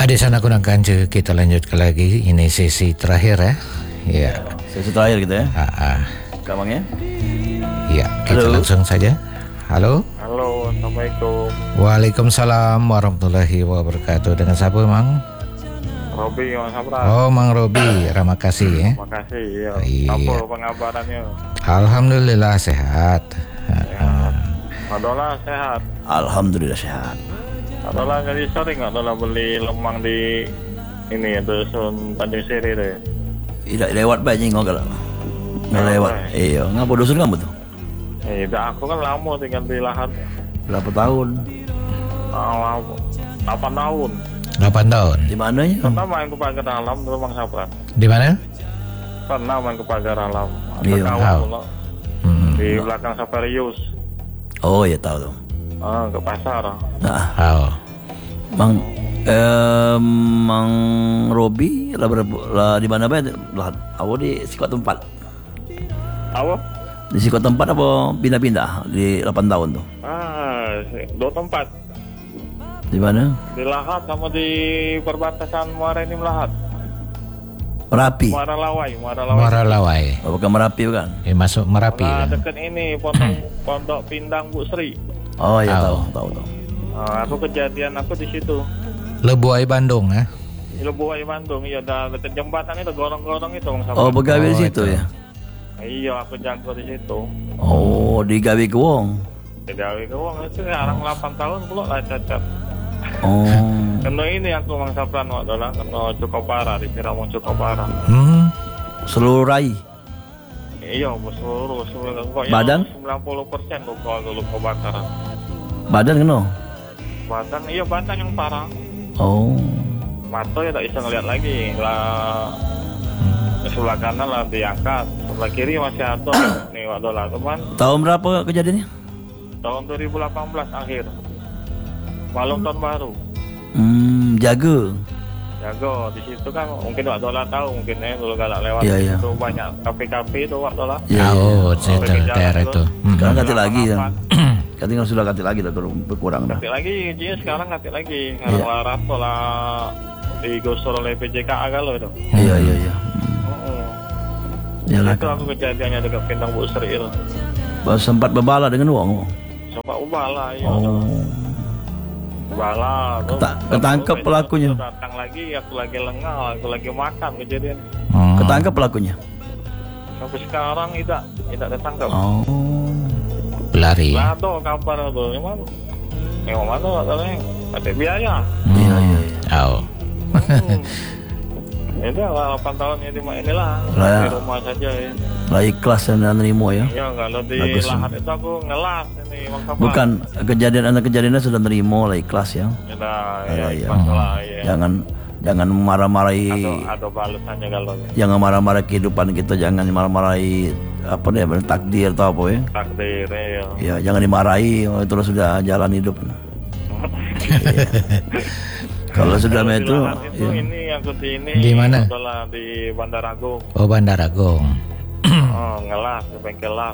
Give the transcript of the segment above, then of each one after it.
Di sana kurang kanca, kita lanjutkan lagi. Ini sesi terakhir ya. Ya. Sesi terakhir gitu ya. Kak Bang ya. Ya, kita langsung saja. Halo. Halo, Assalamualaikum. Waalaikumsalam warahmatullahi wabarakatuh. Dengan siapa, Mang? Robi, Mang Sapra. Oh, Mang Robi, terima kasih ya. Terima kasih. Ya. Iya. Apa pengabarannya? Alhamdulillah sehat. Adola sehat. Alhamdulillah sehat. Adola jadi sering adola beli lemang di ini dusun Tanjung Siri deh. Tidak lewat banyak nggak kalau nggak lewat. Iya, ngapa dusun kamu tuh? Dah aku kan lama tinggal di lahan. Berapa tahun? 8 tahun. 8 tahun. Di mana ya? Pernah main ke pagar alam dulu Mang Sapra. Di mana? Pernah main ke pagar alam. Iya. Kawan dulu. Di belakang Saparius. Oh ya tahu tuh. Ke pasar. Nah, Oh. Mang Robi lah di mana ba? Lah, awak di Sikot tempat. Apa? Di Sikot tempat apa pindah-pindah di 8 tahun tuh? 2 tempat. Di mana? Di Lahat sama di perbatasan Muara ini Lahat. Merapi. Muara Lawai. Muara Lawai. Oh, bukan Merapi bukan? Masuk Merapi. Nah, Ya? deket ini Pondok Pindang Bu Sri. Oh ya Oh. tahu. Aku kejadian aku di situ. Lebuai Bandung ya. Di Lebuai Bandung, iya deket jembatan itu gorong-gorong itu Bang Sapra. Oh, begawe di situ itu. ya. Iya, aku jago di situ. Oh, di gawe ke wong. Jadi uang itu sekarang 8 tahun pula lah cacat. Oh. Kena ini aku Bang Sapra adalah kena cukup parah di Ciramon cukup parah. Seluruh rai. Iya, seluruh Badan? 90% luka kebakaran. Badan kena. Badan, iya badan yang parah. Oh. Mata ya tak bisa ngeliat lagi lah. Sebelah kanan lah diangkat, sebelah kiri masih ada nih wadola teman. Tahun berapa kejadiannya? Tahun 2018 akhir. Malam tahun baru. Jaga. Jago di situ kan mungkin wadola tahu mungkin dulu galak lewat Iya. itu banyak kafe-kafe itu wadola. Iya. Oh, daerah itu. Sekarang ganti lagi ya. Katanya sudah ganti lagi dah kalau berkurang dah. Ganti lagi, jadi sekarang ganti lagi. Sekarang lah rato lah digosor oleh PJKA kalau itu. Iya. Ya lah. Itu aku kejadiannya dekat Pindang Bu Sri itu. Sempat berbala dengan uang. Coba ubah lah ya. Oh. Bala Ketangkep pelakunya. Datang lagi, aku lagi lengah, aku lagi makan kejadian. Ketangkep pelakunya. Sampai sekarang tidak ditangkap. Oh. Pelari. Lado kabar tuh, emang mana katanya ada biaya. Iya. Oh. Itu 8 tahun ya inilah Lah, di rumah saja ya. Lah ikhlas dan nerimo ya. Iya kalau di Bagus. lahan itu aku ngelas ini Bang Sapra. Bukan kejadiannya sudah nerimo lah ikhlas ya. Ya, Iya. masalah ya. Jangan marah-marahi. Ada balasannya kalau Jangan marah-marah kehidupan kita, jangan marah-marahi apa nih takdir atau apa ya. takdir ya. Ya jangan dimarahi, itu sudah jalan hidup. Kalau sudah itu, itu ini yang ini Di mana? adalah di Bandar Agung. Oh, Bandar Agung. Ngelas di bengkel las.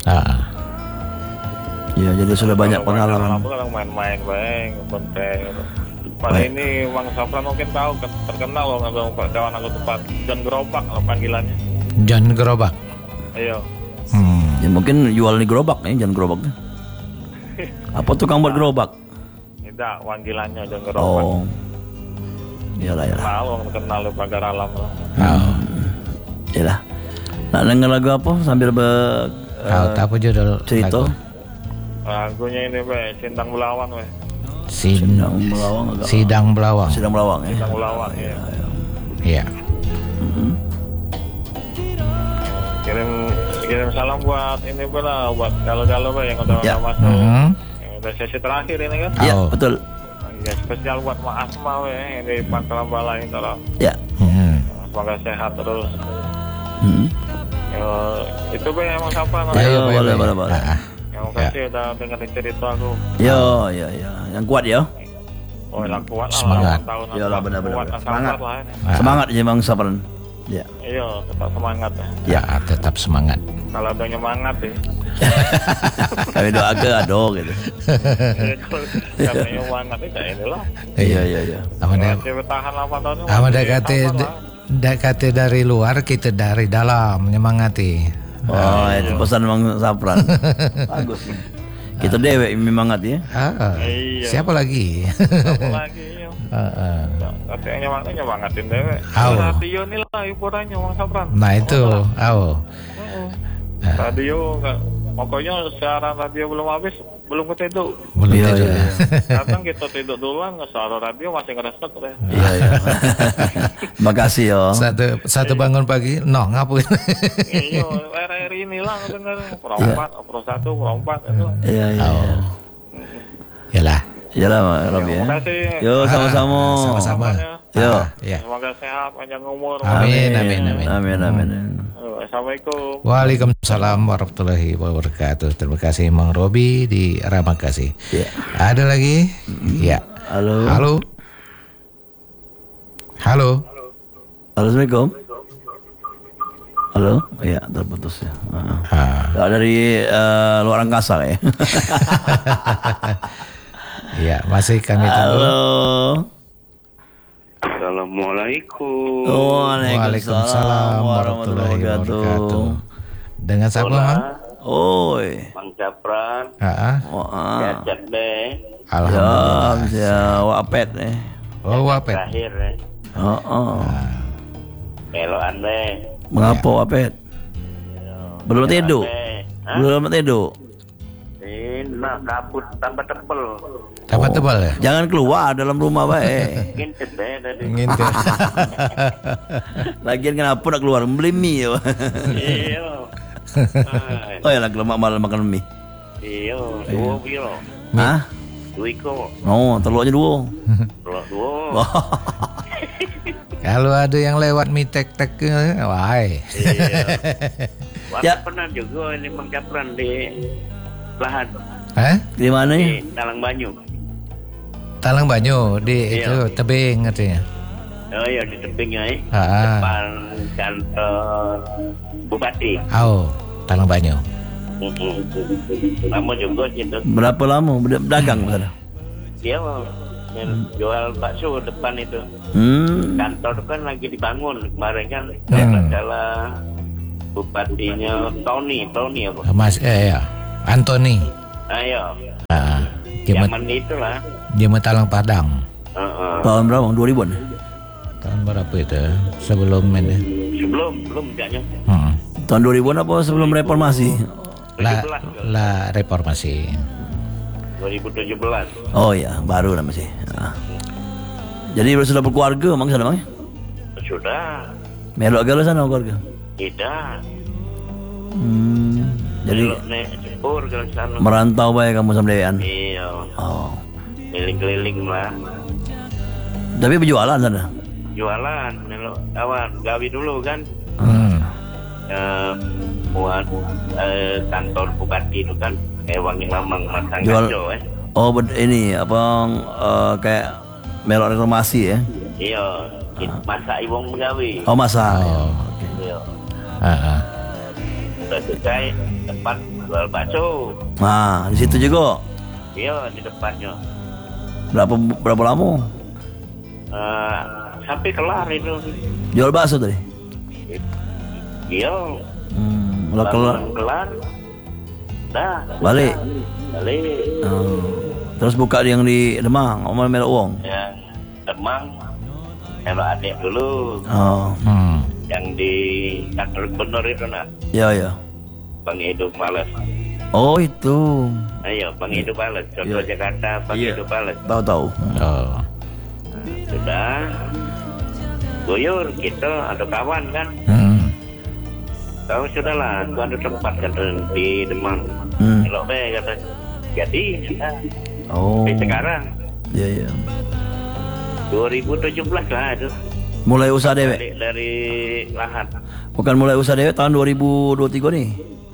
ya jadi sudah banyak pengalaman. Aku kadang main-main bang, penting. Pada ini Bang Sapra mungkin tahu terkenal loh nggak kawan aku tempat John Gerobak lah panggilannya. John Gerobak. Iya. Ya mungkin jual di gerobak nih, jangan gerobaknya. Apa tukang buat gerobak? Tidak, panggilannya John Gerobak. Oh. Iyalah. Kenal lo pagar alam lah. Iyalah. Nak denger lagu apa sambil Apa judul cerita? lagu? Lagunya ini Sindang Belawan Sidang Melawang agak. Sidang Belawang. Sidang Melawang ya. Sindang Belawan ya. Iya. Kirim salam buat ini pula buat galau-galau yang udah masuk. Yang udah sesi terakhir ini kan. Iya, Oh. betul. Ya, spesial buat Mak Asma yang di Pangkalan Bala ini tolong. Ya. Semoga sehat terus. Itu emang siapa Ayo, boleh. yang kasih udah dengar cerita aku. Ya. Yang kuat ya. Lah kuat lah. Semangat. Tahun Iyalah, benar-benar. kuat, Semangat. lah ini. Semangat ya Bang Sapran. Ya. Iya, tetap semangat ya. Ya, tetap semangat. Kalau ada nyemangat ya. Kami doa ke ado gitu. Kalau nyemangat itu inilah. Iya. Amanda Masih bertahan 8 tahun. Amanda masih kate sama lah. kate dari luar, kita dari dalam menyemangati. Oh, itu pesan Mang Sapran. Bagus. Kita dewek semangat ya. Iya. Siapa lagi? Apa lagi ya. Katanya nyemangatin dewek. Au. Radio ini lah hiburannya Mang Sapran. Nah itu, Radio pokoknya siaran radio belum habis, belum ketidur. belum Iya, tidur. iya. Kadang kita tidur duluan, suara radio masih ngeresek deh. Iya. Makasih yo. Satu bangun pagi, ngapain? Iya, RRI ini lah denger Pro 4, Pro 1, Pro 4 itu. Iya. Yalah. Iyalah Robi ya. Terima kasih. Yo sama-sama. Sama-sama. Yo. Ya. Semoga sehat, panjang umur. Amin. Assalamualaikum. Waalaikumsalam warahmatullahi wabarakatuh. Terima kasih Mang Robi di Ramakasih. Ya. Ada lagi? Ya. Halo. Halo. Assalamualaikum. Halo. Iya, terputus ya. Dari luar angkasa ya. Ya, masih kami tunggu. Halo. Assalamualaikum. Waalaikumsalam warahmatullahi wabarakatuh. Dengan siapa, Mang? Oi. Mang Sapran. Wah. Cek deh. Alhamdulillah. Ya, wapet nih. Oh, wapet. Terakhir ya. Eloan deh. Mengapa wapet? Belum tidur. Belum tidur. Nah, kabut tambah tebel. Tambah tebal ya? Jangan keluar dalam rumah baik. Ngintip deh tadi. Ngintip. Lagian kenapa nak keluar beli mie ya? Iya. Oh ya lagi lemak malam makan mie. Iya, 2 kilo. Hah? 2 kilo. Oh, telurnya 2. Telur 2. Kalau ada yang lewat mie tek-tek, wah. Iya. Pernah juga ini Mang Sapran di lahan. Di mana ya? Di Talang Banyu. Talang Banyu di itu tebing katanya. Oh iya di tebingnya Depan kantor Bupati. Talang Banyu. Lama juga gitu. Berapa lama berdagang sana? Dia jual bakso depan itu. Kantor kan lagi dibangun kemarin kan. Salah bupatinya Tony apa? Mas Anthony. Ayo. Zaman itulah. Dia Talang Padang. Tahun berapa? 2000-an? Tahun berapa itu? Sebelum ini. Belum kayaknya. Tahun 2000-an apa sebelum reformasi? Lah reformasi. 2017. Oh iya, baru lah masih. Jadi sudah berkeluarga emang sana bang? Sudah. Melok galau sana keluarga? Tidak. Jadi Jepur ke sana. merantau baik kamu sama dewan? Iya. Oh. Keliling-keliling lah. Tapi berjualan sana? Jualan, melok kawan, gawi dulu kan. Buat kantor bupati itu kan Wangi Lamang Masang Gajo Oh ini apa kayak melok reklamasi ya? Iya, masak iwong menggawi. Oh masak. Okay. Iya. Udah selesai tempat jual bakso. Nah di situ juga? Iya di depannya. Berapa lama? Sampai kelar itu. Jual bakso tadi? Iya. Kalau kelar, dah. Balik. Terus buka yang di Demang, Omar melok uang. Yang Demang, melok adik dulu. Yang di kantor gubernur itu nak. Iya. Bang Edo Pales. Oh itu. Ayo Bang Edo Pales. Contoh Jakarta Bang Edo Pales. Tahu. Sudah. Guyur kita ada kawan kan. Tahu sudahlah, gua ada tempat kata di Demang. Kalau kata jadi sudah. Sampai sekarang. Iya. 2017 lah itu. Mulai usaha dewek? Dari lahan. Bukan mulai usaha dewek tahun 2023 nih?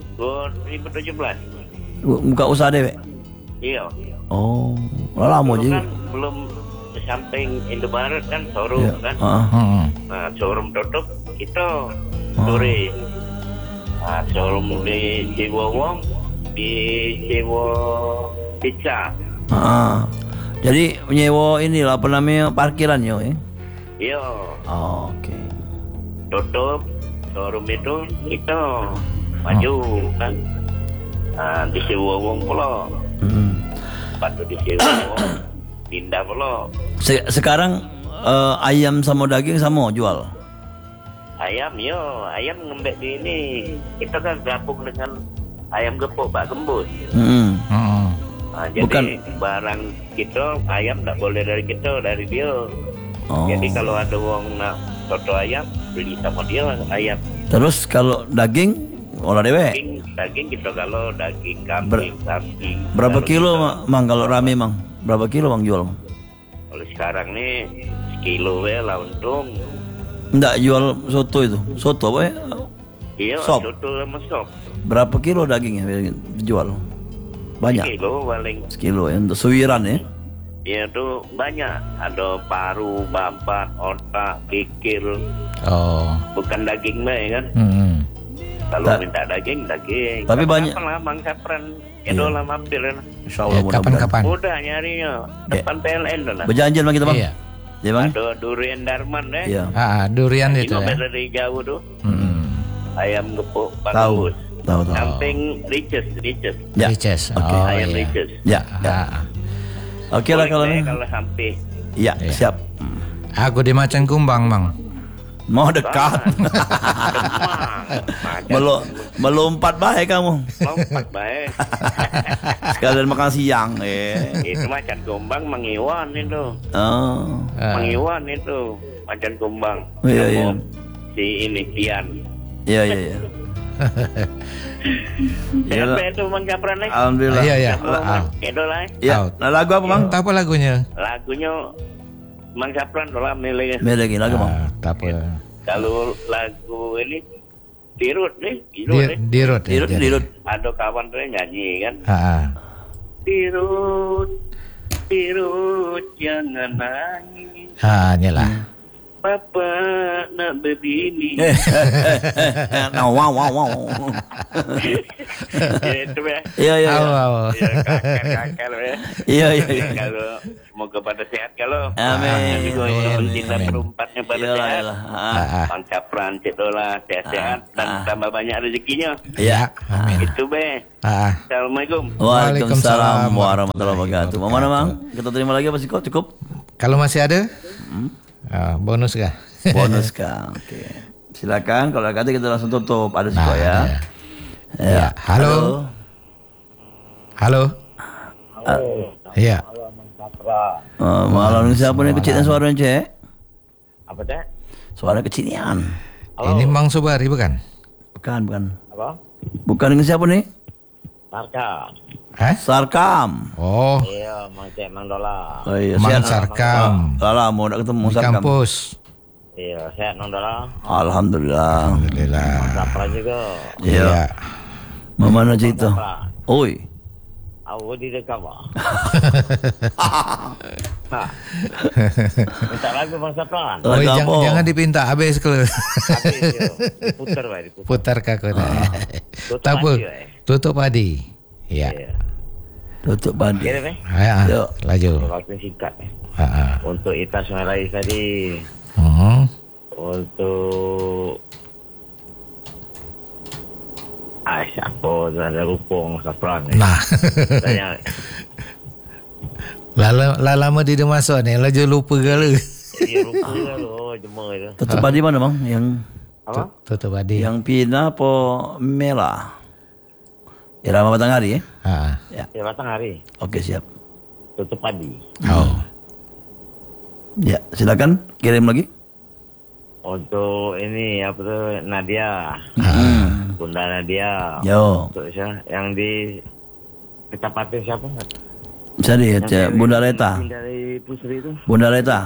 2017. Buka usaha dewek? Iya. Oh, lama juga. Kan belum di samping Indomaret kan showroom kan. Nah showroom tutup, itu sore. Nah, showroom di Cibowong, di Cibo Pica. Jadi nyewa inilah apa namanya parkiran yo ya? Iya. Oke. Tutup showroom itu kita maju kan. Nah, di Cibowong pula. Patu di Cibowong pindah pula. Sekarang ayam sama daging sama jual. Ayam ngembek di ini. Kita kan gabung dengan ayam gepuk Pak Gembus. Nah, jadi barang kita ayam tak boleh dari kita, dari dia. Jadi kalau ada orang nak soto ayam, beli sama dia ayam. Terus kalau daging olah dewe. Daging kita kalau daging kambing, sapi. Berapa kilo mang kalau rame mang? Berapa kilo mang jual? Kalau sekarang nih sekilo lah untung. Enggak jual soto itu. Soto apa ya? Iya, sop. soto sama sop. Berapa kilo dagingnya dijual? Banyak. Sekilo paling. Sekilo ya untuk suwiran ya. Iya tuh banyak. Ada paru, babat, otak, kikil. Bukan daging mah ya kan? Kalau minta daging. Tapi banyak. Kapan lah Bang Sapran? Itu lah mampir ya. Insyaallah kapan-kapan. Mudah nyarinya. Depan PLN tuh lah. Berjanjian bang kita bang. Iya. Ya bang. Ada durian Darman ya. Iya. Durian itu ya. Dari jauh tuh. Ayam gepuk Pak Tahu. Gembus. Tahu. Samping Riches. Ya. Riches. Oke. Ayam Iya. Riches. Ya. Oke lah kalau ini. Kalau sampai. Iya, siap. Aku di Macan Kumbang, Mang. Mau dekat. Melompat baik kamu. Lompat baik. Sekalian makan siang. Itu Macan Kumbang Mangiwan itu. Mangiwan itu Macan Kumbang. Iya. Si ini Pian. Iya. Siapa itu Bang Capran? Alhamdulillah. Iya. Itu lah. Iya. Nah, lagu apa bang? Apa lagunya? Lagunya Bang Capran dalam nilainya. Beda lagi lagu bang. Apa? Kalau lagu ini Dirut nih, Dirut. Ada kawan tuh nyanyi kan. Dirut jangan nangis. Nyalah. Papa nak berbini. Wow. Itu ya. Iya. Kakak ya. Iya. Kalau semoga pada sehat kalau. Amin. Juga cinta perempatnya pada sehat. Bang Capran Cetola sehat-sehat dan tambah banyak rezekinya. Iya. Amin. Itu be. Assalamualaikum. Waalaikumsalam warahmatullahi wabarakatuh. Mana bang? Kita terima lagi apa sih kok? Cukup? Kalau masih ada? Bonus kah? Bonus kah? Oke. Silakan. Kalau kata kita langsung tutup. Ada sih kok ya. Ya. Halo. Iya. Malam siapa nih kecilnya suaranya cek? Apa teh? Suara kecilian. Ini Mang Sobari bukan? Bukan. Apa? Bukan dengan siapa nih? Sarkam. Sarkam. Oh. Iya, Mang Dola. Oh iya, Mang sehat. Sarkam. Lala mau udah ketemu Di Sarkam. kampus. Iya, sehat Mang Dola. Alhamdulillah. Sapra juga. Iya. Mana cerita? Oi. Aku di dekat bah. Minta lagu Bang Sapra. Jangan dipinta habis kalau. Diputar baik. Putar kaku. Tahu. Tutup padi. Iya. Tutup padi. Ayo, laju. Waktu singkat. Untuk Ita Suharais tadi. Untuk siapa ada rupung Sapran. Nah. Lama di masuk nih, laju lupa kali. Iya lupa lo, jemur itu. Tutup padi mana bang? Yang apa? Tutup padi. Yang pina apa merah? Irama Batanghari ya? Ya Batanghari. Oke siap. Tutup padi. Ya silakan kirim lagi. Untuk ini apa tuh Nadia. Bunda Nadia. Yo. Untuk siapa? Yang di Kecamatan siapa? Jadi ya Bunda Leta. Dari Pusri itu. Bunda Leta.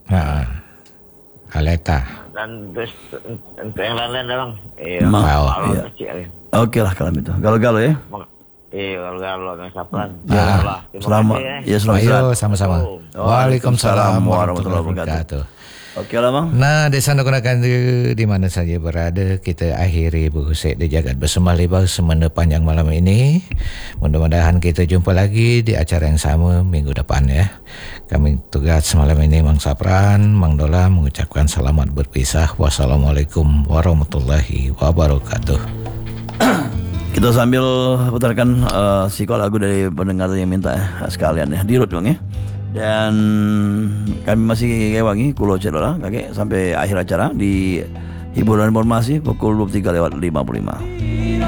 Aleta. Dan terus untuk yang lain-lain dong. Iya. Kecil. Oke lah kalau itu. Galau-galau ya. Iya, kalau Bang Sapran. Selamat. Ya selamat. Ayo sama-sama. Waalaikumsalam warahmatullahi wabarakatuh. Oke lah Bang. Nah, desa gunakan di mana saja berada, kita akhiri Buhusek di Jagat Bersembah Lebar semena panjang malam ini. Mudah-mudahan kita jumpa lagi di acara yang sama minggu depan ya. Kami tugas malam ini Mang Sapran, Mang Dola mengucapkan selamat berpisah. Wassalamualaikum warahmatullahi wabarakatuh. Kita sambil putarkan lagu dari pendengar yang minta sekalian ya. Dirut Bang ya. Dan kami masih kewangi kulo cedola kakek sampai akhir acara di hiburan informasi pukul 23:55.